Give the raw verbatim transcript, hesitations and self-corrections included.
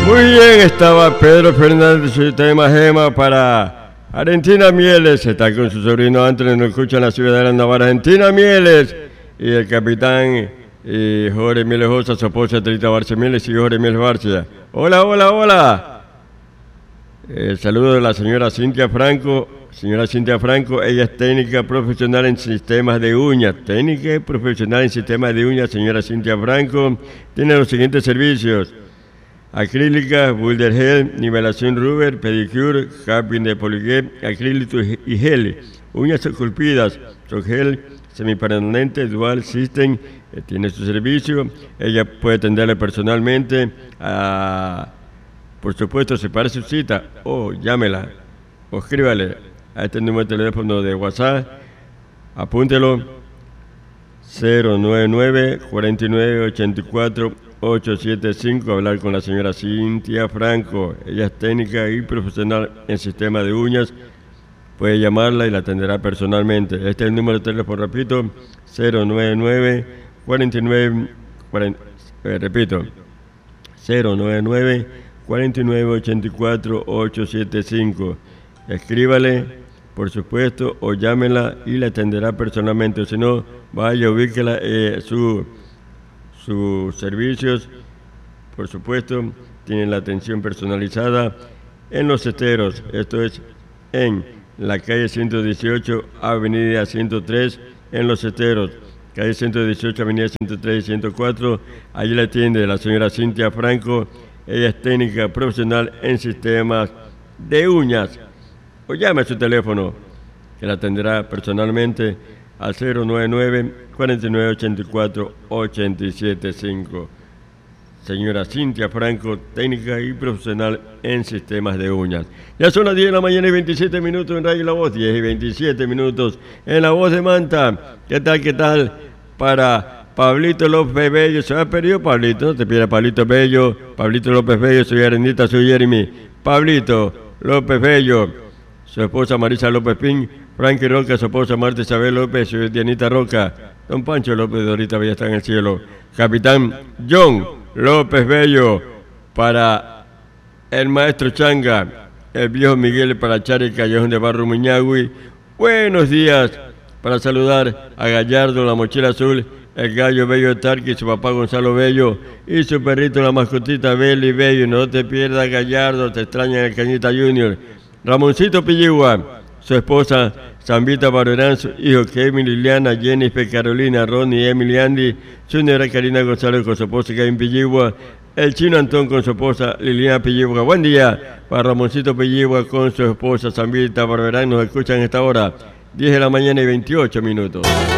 Muy bien, estaba Pedro Fernández, su tema Gema para Argentina Mieles. Está con su sobrino Antonio, nos escucha en la ciudad de Navarra. Argentina Mieles y el capitán y Jorge Mieles Osa, su esposa Trita Barcia Mieles y Jorge Mieles Barcia. Hola, hola, hola. El saludo de la señora Cintia Franco. Señora Cintia Franco, ella es técnica profesional en sistemas de uñas. Técnica y profesional en sistemas de uñas, señora Cintia Franco. Tiene los siguientes servicios: acrílica, boulder gel, nivelación rubber, pedicure, capping de poliqué, acrílico y gel, uñas esculpidas, gel, semipermanente, dual system, eh, tiene su servicio. Ella puede atenderle personalmente. A, por supuesto, separe su cita o llámela o escríbale a este número de teléfono de WhatsApp. Apúntelo: cero nueve nueve, cuarenta y nueve, ochenta y cuatro, ocho siete cinco. Hablar con la señora Cintia Franco. Ella es técnica y profesional en sistema de uñas. Puede llamarla y la atenderá personalmente. Este es el número de teléfono, repito: cero nueve nueve, cuarenta y nueve, cuarenta, eh, repito, cero nueve nueve, cuarenta y nueve, ochenta y cuatro, ocho siete cinco. Escríbale, por supuesto, o llámela y la atenderá personalmente. O si no, vaya, ubíquela, eh, su, sus servicios, por supuesto, tienen la atención personalizada en Los Esteros. Esto es en la calle ciento dieciocho, avenida ciento tres, en Los Esteros. Calle ciento dieciocho, avenida ciento tres y ciento cuatro. Allí la atiende la señora Cintia Franco. Ella es técnica profesional en sistemas de uñas. O llame a su teléfono, que la atenderá personalmente, al cero nueve nueve, cuarenta y nueve, ochenta y cuatro, ochenta y siete cinco. Señora Cintia Franco, técnica y profesional en sistemas de uñas. Ya son las diez de la mañana y veintisiete minutos en Radio La Voz, diez y veintisiete minutos en La Voz de Manta. ¿Qué tal, qué tal? Para Pablito López Bello, se ha perdido Pablito, no te pierdas Pablito Bello. Pablito López Bello, soy Arendita, soy Jeremy. Pablito López Bello, su esposa Marisa López Pin, Frankie Roca, su esposa Marta Isabel López, su Dianita Roca, don Pancho López de ahorita ya está en el cielo. Capitán John López Bello, para el maestro Changa, el viejo Miguel para Chari Callejón de Barro Muñagui. Buenos días, para saludar a Gallardo, la mochila azul, el gallo Bello Tarqui, su papá Gonzalo Bello y su perrito, la mascotita Beli Bello. No te pierdas, Gallardo, te extraña el Cañita Junior. Ramoncito Pilligua, su esposa Zambita Barberán, su hijo Kevin, Liliana, Jennifer, Carolina, Ronnie, Emily, Andy, su negra Karina González con su esposa Kevin Pilligua, el chino Antón con su esposa Liliana Pilligua. Buen día para Ramoncito Pilligua con su esposa Zambita Barberán. Nos escuchan a esta hora, diez de la mañana y veintiocho minutos.